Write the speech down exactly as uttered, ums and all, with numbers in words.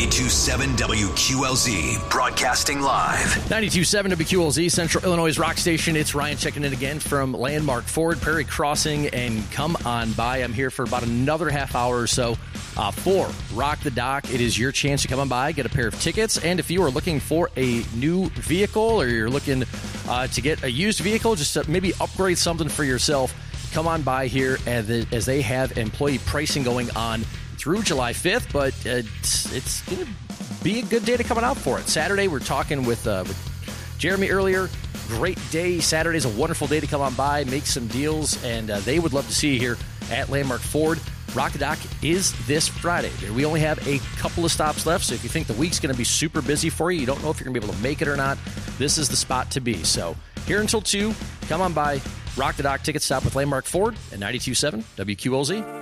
ninety-two point seven W Q L Z, broadcasting live. ninety-two point seven W Q L Z, Central Illinois' rock station. It's Ryan checking in again from Landmark Ford, Prairie Crossing, and come on by. I'm here for about another half hour or so uh, for Rock the Dock. It is your chance to come on by, get a pair of tickets, and if you are looking for a new vehicle or you're looking uh, to get a used vehicle, just to maybe upgrade something for yourself, come on by here as, as they have employee pricing going on through July fifth, but uh, it's, it's going to be a good day to come out for it. Saturday, we're talking with, uh, with Jeremy earlier. Great day. Saturday's a wonderful day to come on by, make some deals, and uh, they would love to see you here at Landmark Ford. Rock the Dock is this Friday. We only have a couple of stops left, so if you think the week's going to be super busy for you, you don't know if you're going to be able to make it or not, this is the spot to be. So here until two, come on by. Rock the Dock ticket stop with Landmark Ford at ninety-two point seven W Q L Z.